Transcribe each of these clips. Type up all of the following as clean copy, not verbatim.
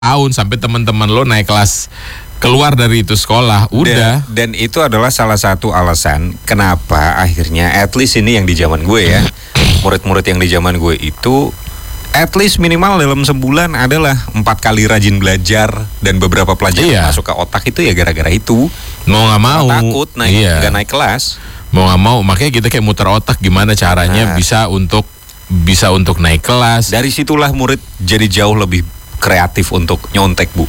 tahun sampai teman-teman lo naik kelas keluar dari itu sekolah, udah. Dan itu adalah salah satu alasan kenapa akhirnya at least ini yang di zaman gue ya, murid-murid yang di zaman gue itu at least minimal dalam sebulan adalah 4 kali rajin belajar dan beberapa pelajaran masuk ke otak itu ya gara-gara itu. Mau nggak mau. Takut naik nggak naik kelas. Mau nggak mau, makanya kita kayak muter otak gimana caranya bisa untuk naik kelas. Dari situlah murid jadi jauh lebih kreatif untuk nyontek, Bu.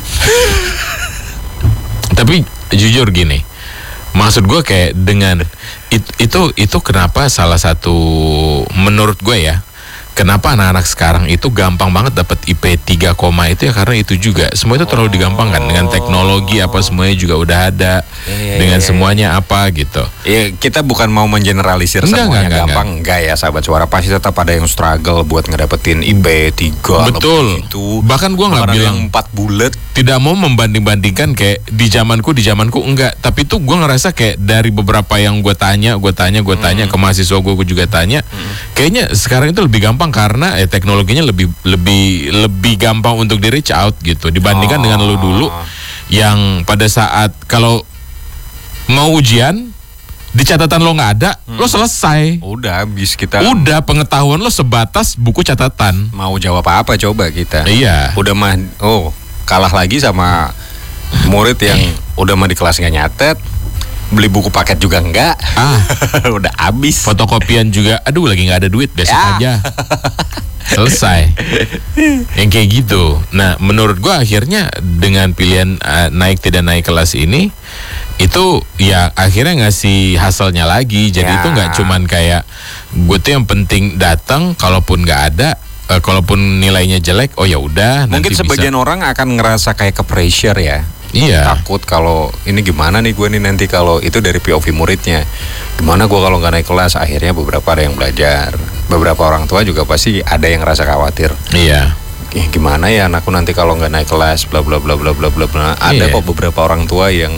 Tapi jujur gini, maksud gue kayak dengan itu kenapa salah satu menurut gue ya, kenapa anak-anak sekarang itu gampang banget dapat IP 3, itu ya karena itu juga semua itu terlalu digampangkan dengan teknologi apa semuanya juga udah ada dengan semuanya apa gitu. Ya kita bukan mau mengeneralisir semuanya gampang, enggak ya sahabat suara, pasti tetap ada yang struggle buat ngedapetin IP 3. Betul. Itu. Bahkan gue nggak bilang 4 bulat. Tidak mau membanding-bandingkan kayak di zamanku enggak, tapi tuh gue ngerasa kayak dari beberapa yang gue tanya ke mahasiswa gue juga tanya, kayaknya sekarang itu lebih gampang karena teknologinya lebih gampang untuk di reach out gitu dibandingkan dengan lo dulu yang pada saat kalau mau ujian di catatan lo nggak ada, lo selesai. Udah habis kita. Udah pengetahuan lo sebatas buku catatan. Mau jawab apa coba kita? Iya. Udah mah kalah lagi sama murid yang udah mah di kelas nggak nyatet, beli buku paket juga enggak. Udah habis. Fotokopian juga, aduh lagi nggak ada duit, besok aja. Selesai. Yang kayak gitu. Nah, menurut gua akhirnya dengan pilihan naik tidak naik kelas ini, itu ya akhirnya ngasih hasilnya lagi. Jadi itu nggak cuman kayak gue tuh yang penting datang, kalaupun nggak ada, kalaupun nilainya jelek, oh ya udah. Mungkin sebagian orang akan ngerasa kayak ke pressure ya. Iya. Takut kalau ini gimana nih gue nih nanti kalau itu dari POV muridnya. Gimana gue kalau nggak naik kelas? Akhirnya beberapa ada yang belajar. Beberapa orang tua juga pasti ada yang ngerasa khawatir. Iya. Gimana ya anakku nanti kalau nggak naik kelas? Bla bla bla bla bla bla bla. Ada kok beberapa orang tua yang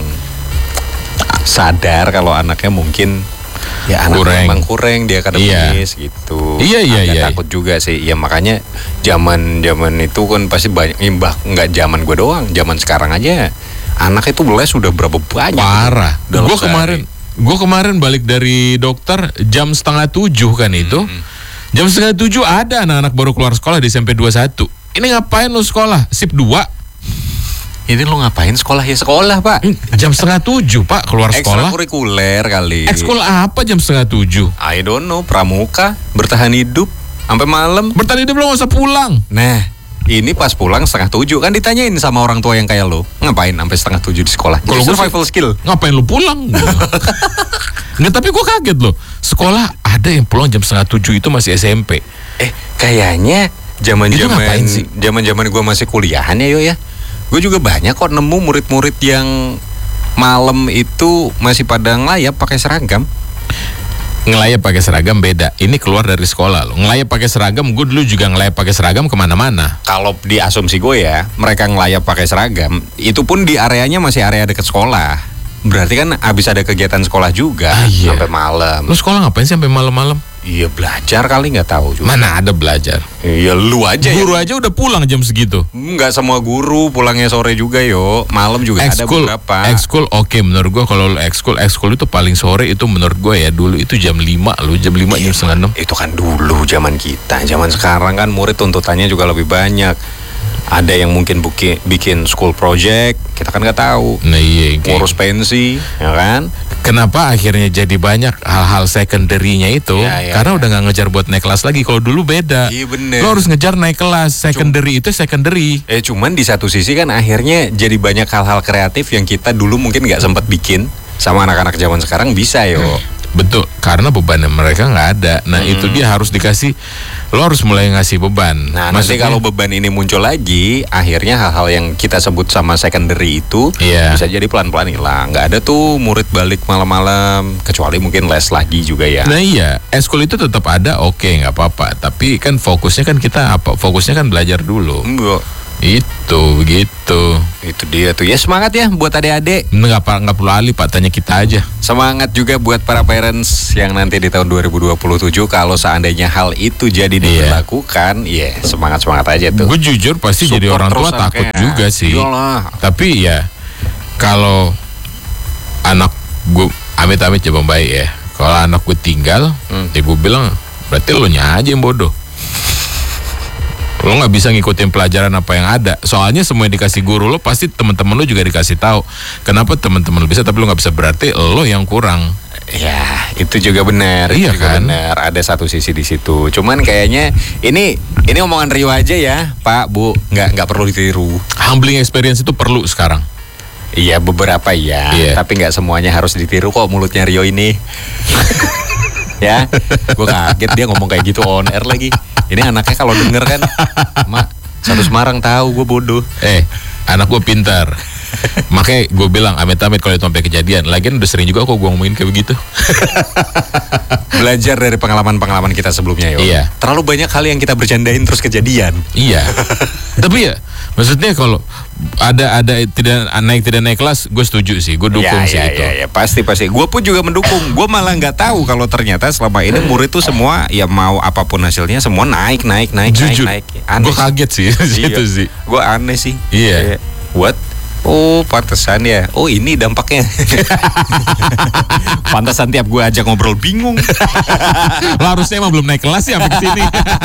sadar kalau anaknya mungkin ya anaknya emang kurang dia akademis gitu. Iya. Takut juga sih. Ya makanya zaman itu kan pasti banyak nggak zaman gue doang, zaman sekarang aja anak itu les sudah berapa banyak. Parah. Gue kemarin balik dari dokter jam 6:30 kan itu. Jam 6:30 ada anak-anak baru keluar sekolah di SMP 21. Ini ngapain lu sekolah? Sip 2. Ini lo ngapain sekolah? Ya sekolah, Pak. Jam 6:30 Pak keluar sekolah. Ekstrakurikuler kali. Ekskul apa jam 6:30? I don't know, pramuka, bertahan hidup sampai malam. Bertahan hidup lo gak usah pulang. Nah, ini pas pulang 6:30 kan ditanyain sama orang tua yang kayak lo, ngapain sampai 6:30 di sekolah? Kalau survival skill. Ngapain lo pulang? Nggak, tapi gue kaget loh. Sekolah ada yang pulang jam 6:30 itu masih SMP. Kayaknya zaman gue masih kuliahan ya, yo ya. Gue juga banyak kok nemu murid-murid yang malam itu masih pada ngelayap pakai seragam. Ngelayap pakai seragam beda. Ini keluar dari sekolah loh. Ngelayap pakai seragam, gue dulu juga ngelayap pakai seragam kemana-mana. Kalau di asumsi gue ya, mereka ngelayap pakai seragam, itu pun di areanya masih area dekat sekolah. Berarti kan abis ada kegiatan sekolah juga sampai malam. Lu sekolah ngapain sih sampai malam-malam? Iya belajar kali, nggak tahu juga. Mana ada belajar? Iya lu aja. Guru aja udah pulang jam segitu. Nggak semua guru pulangnya sore juga yo. Malam juga ada beberapa. Ekskul oke, menurut gua kalau ekskul itu paling sore itu menurut gua ya dulu itu jam 5 lu, jam 5 jam setengah 6. Itu kan dulu zaman kita. Zaman sekarang kan murid tuntutannya juga lebih banyak. Ada yang mungkin bikin school project, kita kan nggak tahu. Nah iya. Ngurus pensi, ya kan? Kenapa akhirnya jadi banyak hal-hal secondary-nya itu? Karena udah nggak ngejar buat naik kelas lagi. Kalau dulu beda. Iya bener. Lo harus ngejar naik kelas. Secondary itu secondary. Cuman di satu sisi kan akhirnya jadi banyak hal-hal kreatif yang kita dulu mungkin nggak sempat bikin. Sama anak-anak zaman sekarang bisa yo. Betul, karena beban mereka nggak ada. Nah itu dia harus dikasih. Lo harus mulai ngasih beban. Nah nanti kalau beban ini muncul lagi, akhirnya hal-hal yang kita sebut sama secondary itu bisa jadi pelan-pelan hilang. Nggak ada tuh murid balik malam-malam, kecuali mungkin les lagi juga ya. Nah iya, eskul itu tetap ada, oke, nggak apa-apa. Tapi kan fokusnya kan kita apa? Fokusnya kan belajar dulu. Itu begitu. Itu dia tuh. Ya semangat ya buat adik-adik. Nggak perlu ahli Pak, tanya kita aja. Semangat juga buat para parents yang nanti di tahun 2027 kalau seandainya hal itu jadi dilakukan, semangat-semangat aja tuh. Gue jujur pasti Support jadi orang tua terus takut anaknya. juga sih. Iyalah. Tapi ya kalau anak gue amit-amit coba baik ya. Kalau anak gue tinggal, ya gue bilang berarti lo nya aja yang bodoh. Lo nggak bisa ngikutin pelajaran apa yang ada. Soalnya semua yang dikasih guru lo pasti teman-teman lo juga dikasih tahu. Kenapa teman-teman lo bisa tapi lo nggak bisa, berarti lo yang kurang. Ya, itu juga benar. Iya itu juga kan? benar. Ada satu sisi di situ. Cuman kayaknya ini omongan Rio aja ya, Pak, Bu. Nggak perlu ditiru. Humbling experience itu perlu sekarang. Iya, beberapa ya. Iya. Tapi nggak semuanya harus ditiru kok mulutnya Rio ini. Ya, gue kaget dia ngomong kayak gitu on air lagi. Ini anaknya kalau denger kan, Mak, satu Semarang tahu gue bodoh. Anak gue pintar. Makanya gue bilang amit-amit kalau itu sampai kejadian. Lagian udah sering juga kok gue ngomongin kayak begitu. Belajar dari pengalaman-pengalaman kita sebelumnya, yo. Iya. Terlalu banyak hal yang kita bercandain terus kejadian. Iya. Tapi ya, maksudnya kalau ada tidak naik kelas, gue setuju sih, gue dukung sih itu. Ya, pasti. Gue pun juga mendukung. Gue malah nggak tahu kalau ternyata selama ini murid tuh semua ya mau apapun hasilnya semua naik. Jujur, Aneh. gue kaget sih itu sih. Gue aneh sih. Iya. What? Oh, pantesan ya. Oh, ini dampaknya. Pantesan tiap gue ajak ngobrol bingung. Lo harusnya emang belum naik kelas sih sampai ke sini.